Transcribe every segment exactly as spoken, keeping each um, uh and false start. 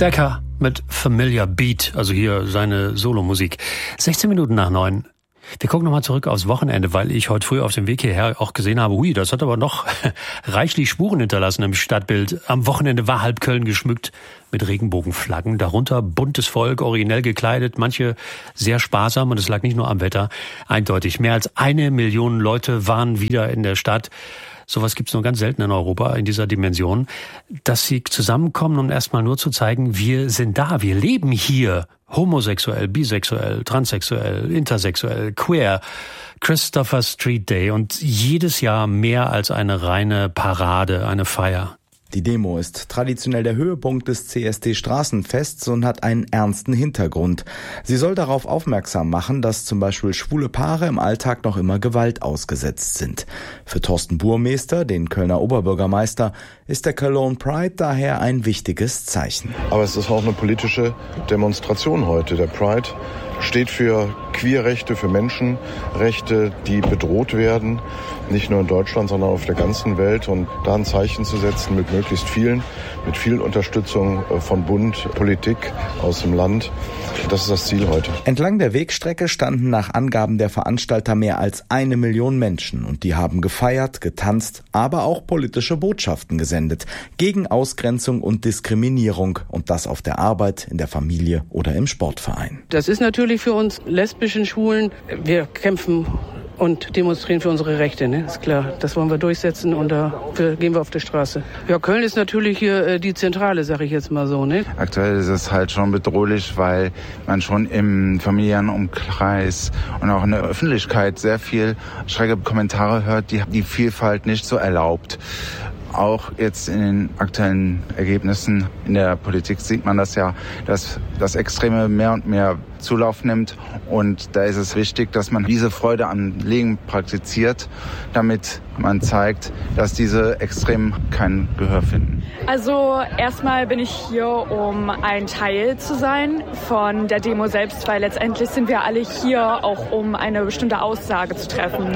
Decker mit Familiar Beat, also hier seine Solomusik. sechzehn Minuten nach neun. Wir gucken nochmal zurück aufs Wochenende, weil ich heute früh auf dem Weg hierher auch gesehen habe, hui, das hat aber noch reichlich Spuren hinterlassen im Stadtbild. Am Wochenende war halb Köln geschmückt mit Regenbogenflaggen, darunter buntes Volk, originell gekleidet, manche sehr sparsam, und es lag nicht nur am Wetter. Eindeutig, mehr als eine Million Leute waren wieder in der Stadt. Sowas gibt's nur ganz selten in Europa in dieser Dimension, dass sie zusammenkommen, um erstmal nur zu zeigen, wir sind da, wir leben hier. Homosexuell, bisexuell, transsexuell, intersexuell, queer. Christopher Street Day und jedes Jahr mehr als eine reine Parade, eine Feier. Die Demo ist traditionell der Höhepunkt des C S D-Straßenfests und hat einen ernsten Hintergrund. Sie soll darauf aufmerksam machen, dass zum Beispiel schwule Paare im Alltag noch immer Gewalt ausgesetzt sind. Für Thorsten Burmester, den Kölner Oberbürgermeister, ist der Cologne Pride daher ein wichtiges Zeichen. Aber es ist auch eine politische Demonstration heute. Der Pride steht für Queerrechte, für Menschenrechte, die bedroht werden, nicht nur in Deutschland, sondern auf der ganzen Welt. Und da ein Zeichen zu setzen mit möglichst vielen, mit viel Unterstützung von Bund, Politik aus dem Land, das ist das Ziel heute. Entlang der Wegstrecke standen nach Angaben der Veranstalter mehr als eine Million Menschen. Und die haben gefeiert, getanzt, aber auch politische Botschaften gesendet. Gegen Ausgrenzung und Diskriminierung. Und das auf der Arbeit, in der Familie oder im Sportverein. Das ist natürlich für uns lesbischen Schwulen, wir kämpfen und demonstrieren für unsere Rechte, ne? Ist klar. Das wollen wir durchsetzen und dafür gehen wir auf die Straße. Ja, Köln ist natürlich hier äh, die Zentrale, sag ich jetzt mal so, ne? Aktuell ist es halt schon bedrohlich, weil man schon im Familienumkreis und auch in der Öffentlichkeit sehr viel schräge Kommentare hört, die die Vielfalt nicht so erlaubt. Auch jetzt in den aktuellen Ergebnissen in der Politik sieht man das ja, dass das Extreme mehr und mehr Zulauf nimmt. Und da ist es wichtig, dass man diese Freude am Leben praktiziert, damit man zeigt, dass diese Extremen kein Gehör finden. Also erstmal bin ich hier, um ein Teil zu sein von der Demo selbst, weil letztendlich sind wir alle hier auch, um eine bestimmte Aussage zu treffen.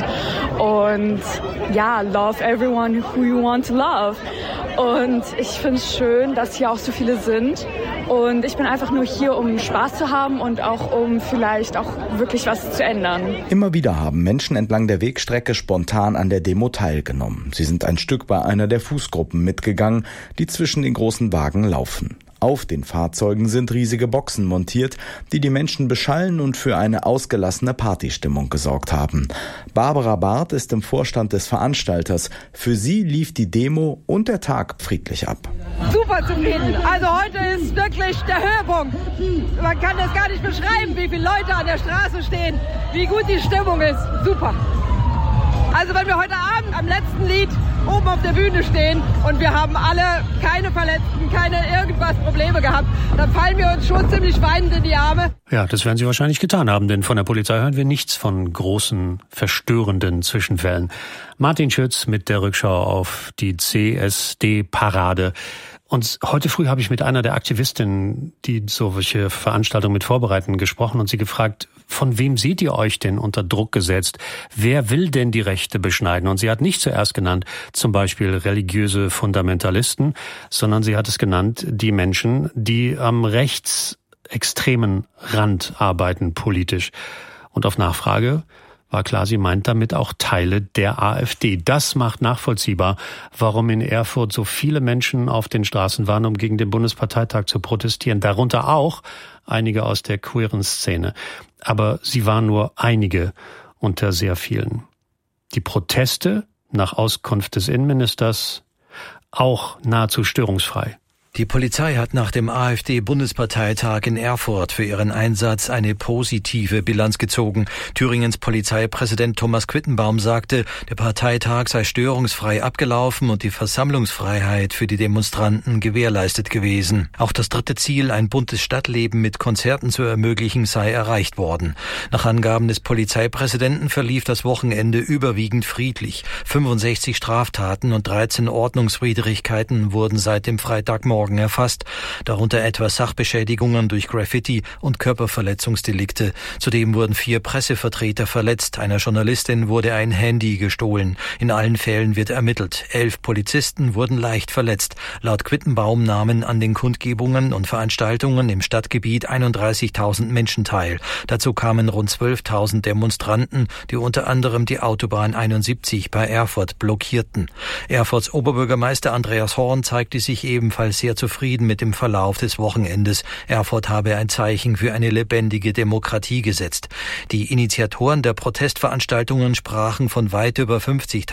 Und ja, love everyone who you want to love. Und ich finde es schön, dass hier auch so viele sind. Und ich bin einfach nur hier, um Spaß zu haben und auch um vielleicht auch wirklich was zu ändern. Immer wieder haben Menschen entlang der Wegstrecke spontan an der Demo teilgenommen. Sie sind ein Stück bei einer der Fußgruppen mitgegangen, die zwischen den großen Wagen laufen. Auf den Fahrzeugen sind riesige Boxen montiert, die die Menschen beschallen und für eine ausgelassene Partystimmung gesorgt haben. Barbara Barth ist im Vorstand des Veranstalters. Für sie lief die Demo und der Tag friedlich ab. Super zufrieden. Also heute ist wirklich der Höhepunkt. Man kann das gar nicht beschreiben, wie viele Leute an der Straße stehen, wie gut die Stimmung ist. Super. Also wenn wir heute Abend am letzten Lied oben auf der Bühne stehen und wir haben alle keine Verletzten, keine irgendwas Probleme gehabt, dann fallen wir uns schon ziemlich weinend in die Arme. Ja, das werden sie wahrscheinlich getan haben, denn von der Polizei hören wir nichts von großen, verstörenden Zwischenfällen. Martin Schütz mit der Rückschau auf die C S D-Parade. Und heute früh habe ich mit einer der Aktivistinnen, die solche Veranstaltungen mit vorbereiten, gesprochen und sie gefragt, von wem seht ihr euch denn unter Druck gesetzt? Wer will denn die Rechte beschneiden? Und sie hat nicht zuerst genannt, zum Beispiel religiöse Fundamentalisten, sondern sie hat es genannt, die Menschen, die am rechtsextremen Rand arbeiten politisch. Und auf Nachfrage war klar, sie meint damit auch Teile der AfD. Das macht nachvollziehbar, warum in Erfurt so viele Menschen auf den Straßen waren, um gegen den Bundesparteitag zu protestieren. Darunter auch einige aus der queeren Szene. Aber sie waren nur einige unter sehr vielen. Die Proteste, nach Auskunft des Innenministers, auch nahezu störungsfrei. Die Polizei hat nach dem AfD-Bundesparteitag in Erfurt für ihren Einsatz eine positive Bilanz gezogen. Thüringens Polizeipräsident Thomas Quittenbaum sagte, der Parteitag sei störungsfrei abgelaufen und die Versammlungsfreiheit für die Demonstranten gewährleistet gewesen. Auch das dritte Ziel, ein buntes Stadtleben mit Konzerten zu ermöglichen, sei erreicht worden. Nach Angaben des Polizeipräsidenten verlief das Wochenende überwiegend friedlich. fünfundsechzig Straftaten und dreizehn Ordnungswidrigkeiten wurden seit dem Freitagmorgen Morgen erfasst, darunter etwa Sachbeschädigungen durch Graffiti und Körperverletzungsdelikte. Zudem wurden vier Pressevertreter verletzt. Einer Journalistin wurde ein Handy gestohlen. In allen Fällen wird ermittelt. Elf Polizisten wurden leicht verletzt. Laut Quittenbaum nahmen an den Kundgebungen und Veranstaltungen im Stadtgebiet einunddreißigtausend Menschen teil. Dazu kamen rund zwölftausend Demonstranten, die unter anderem die Autobahn einundsiebzig bei Erfurt blockierten. Erfurts Oberbürgermeister Andreas Horn zeigte sich ebenfalls sehr zufrieden mit dem Verlauf des Wochenendes. Erfurt habe ein Zeichen für eine lebendige Demokratie gesetzt. Die Initiatoren der Protestveranstaltungen sprachen von weit über fünfzig